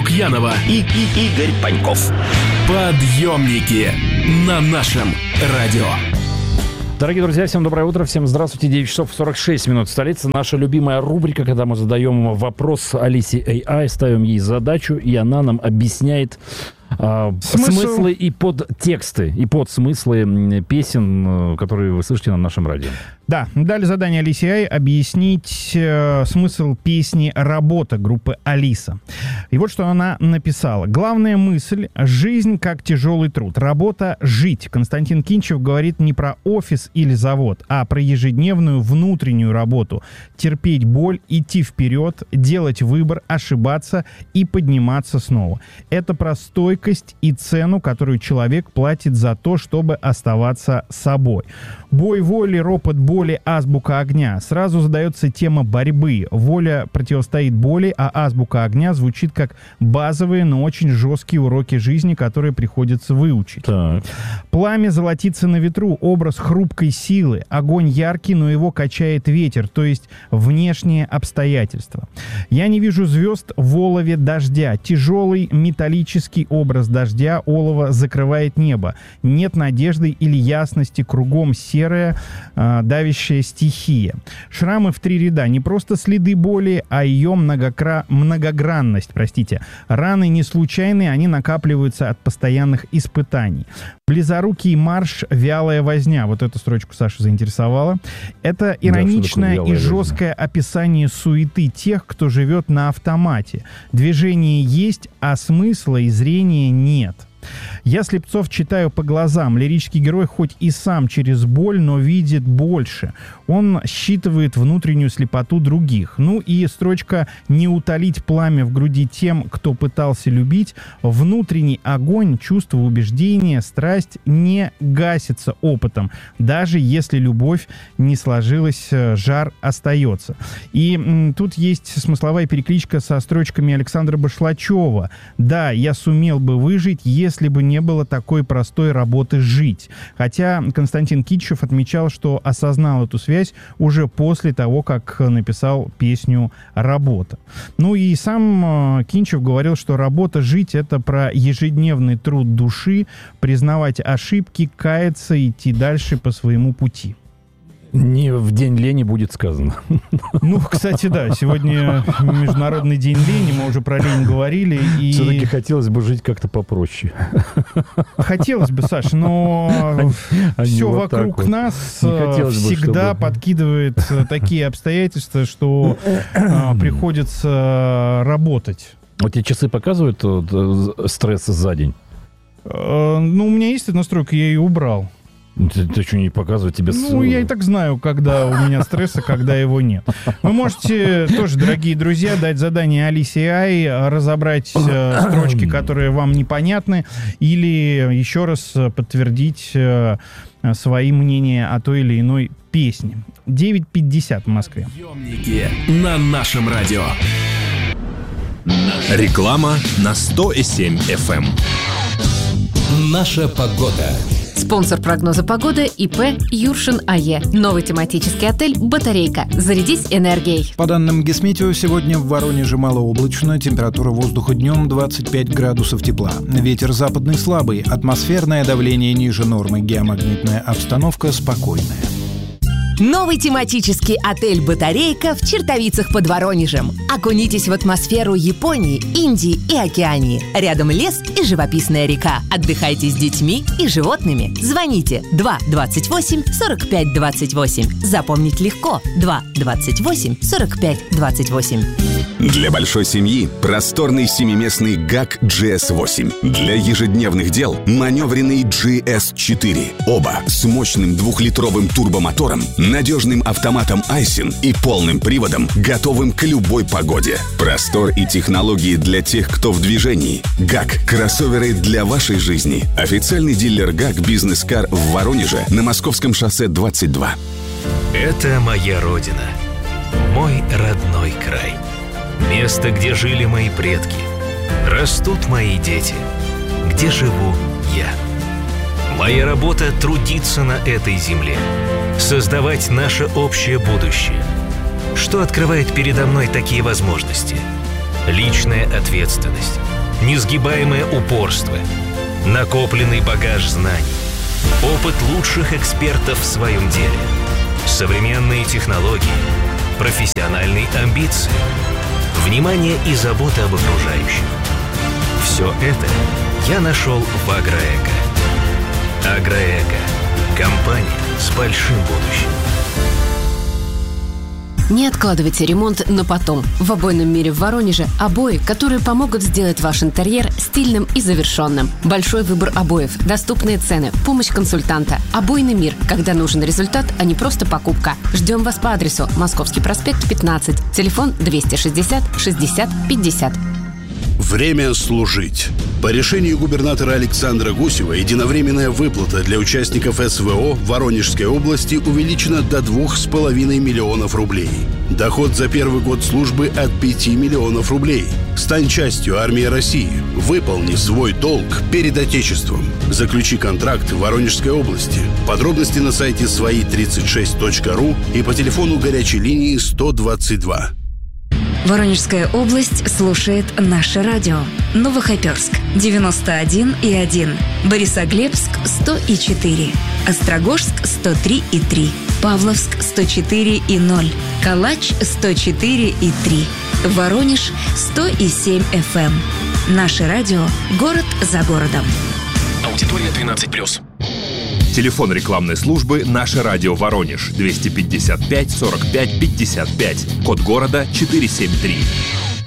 Лукьянова и Игорь Паньков. Подъемники на нашем радио. Дорогие друзья, всем доброе утро, всем здравствуйте. 9 часов 46 минут столица. Наша любимая рубрика, когда мы задаем вопрос Алисе AI, ставим ей задачу, и она нам объясняет смыслы и подтексты, и подсмыслы песен, которые вы слышите на нашем радио. Да, дали задание Алисе AI объяснить смысл песни «Работа» группы Алиса. И вот что она написала. Главная мысль – жизнь как тяжелый труд. Работа – жить. Константин Кинчев говорит не про офис или завод, а про ежедневную внутреннюю работу. Терпеть боль, идти вперед, делать выбор, ошибаться и подниматься снова. Это про стойкость и цену, которую человек платит за то, чтобы оставаться собой. Бой воли, ропот боли, азбука огня. Сразу задается тема борьбы. Воля противостоит боли, а азбука огня звучит как базовые, но очень жесткие уроки жизни, которые приходится выучить. Так. Пламя золотится на ветру. Образ хрупкой силы. Огонь яркий, но его качает ветер, то есть внешние обстоятельства. Я не вижу звезд в олове дождя. Тяжелый металлический образ дождя олова закрывает небо. Нет надежды или ясности, кругом серая, давящая стихия. Шрамы в 3 ряда. Не просто следы боли, а ее многогранность. Раны не случайные, они накапливаются от постоянных испытаний. Близорукий марш, вялая возня. Вот эту строчку Сашу заинтересовала. Это ироничное и жесткое описание суеты тех, кто живет на автомате. Движение есть, а смысла и зрения нет. Я Слепцов читаю по глазам. Лирический герой хоть и сам через боль, но видит больше. Он считывает внутреннюю слепоту других. Ну и строчка «Не утолить пламя в груди тем, кто пытался любить». Внутренний огонь, чувство, убеждение, страсть не гасится опытом. Даже если любовь не сложилась, жар остается. И тут есть смысловая перекличка со строчками Александра Башлачева. «Да, я сумел бы выжить, если бы не было такой простой работы жить». Хотя Константин Кинчев отмечал, что осознал эту связь уже после того, как написал песню «Работа». Ну и сам Кинчев говорил, что работа жить — это про ежедневный труд души, признавать ошибки, каяться, идти дальше по своему пути. Не в день лени будет сказано. Ну, кстати, да, сегодня Международный день лени, мы уже про лень говорили. И... Все-таки хотелось бы жить как-то попроще. Хотелось бы, Саш, но все вот вокруг нас всегда подкидывает такие обстоятельства, что приходится работать. Вот тебе часы показывают стресс за день? Ну, у меня есть эта настройка, я ее убрал. Ты что, не показывать тебе? Ну, я и так знаю, когда у меня стресс, а когда его нет. Вы можете тоже, дорогие друзья, дать задание Алисе AI, разобрать строчки, которые вам непонятны, или еще раз подтвердить свои мнения о той или иной песне. 9:50 в Москве. Подъемники на нашем радио. Реклама на 100,7 FM. Наша погода. Спонсор прогноза погоды ИП Юршин АЕ. Новый тематический отель «Батарейка». Зарядись энергией. По данным Гисметео, сегодня в Воронеже малооблачно. Температура воздуха днем 25 градусов тепла. Ветер западный слабый. Атмосферное давление ниже нормы. Геомагнитная обстановка спокойная. Новый тематический отель «Батарейка» в Чертовицах под Воронежем. Окунитесь в атмосферу Японии, Индии и Океании. Рядом лес и живописная река. Отдыхайте с детьми и животными. Звоните 228-45-28. Запомнить легко. 228-45-28. Для большой семьи просторный 7-местный ГАК GS8. Для ежедневных дел маневренный GS4. Оба с мощным 2-литровым турбомотором, надежным автоматом Айсин и полным приводом, готовым к любой погоде. Простор и технологии для тех, кто в движении. ГАК – кроссоверы для вашей жизни. Официальный дилер ГАК «Бизнес-кар» в Воронеже на Московском шоссе 22. Это моя родина. Мой родной край. Место, где жили мои предки. Растут мои дети. Где живу я. Моя работа – трудиться на этой земле. Создавать наше общее будущее. Что открывает передо мной такие возможности? Личная ответственность, несгибаемое упорство, накопленный багаж знаний, опыт лучших экспертов в своем деле, современные технологии, профессиональные амбиции, внимание и забота об окружающих. Все это я нашел в «Агроэко». «Агроэко» – компания с большим будущим. Не откладывайте ремонт на потом. В обойном мире в Воронеже обои, которые помогут сделать ваш интерьер стильным и завершенным. Большой выбор обоев, доступные цены, помощь консультанта. Обойный мир, когда нужен результат, а не просто покупка. Ждем вас по адресу Московский проспект, 15. Телефон 260 60 50. Время служить. По решению губернатора Александра Гусева единовременная выплата для участников СВО в Воронежской области увеличена до 2,5 миллионов рублей. Доход за первый год службы от 5 миллионов рублей. Стань частью армии России. Выполни свой долг перед Отечеством. Заключи контракт в Воронежской области. Подробности на сайте свои36.ру и по телефону горячей линии 122. Воронежская область слушает наше радио. Новохоперск 91,1, Борисоглебск 100,4, Острогожск 103,3, Павловск 104,0, Калач 104,3, Воронеж 100,7 FM. Наше радио. Город за городом. Аудитория 12+. Телефон рекламной службы «Наше радио Воронеж» 255 45 55, код города 473.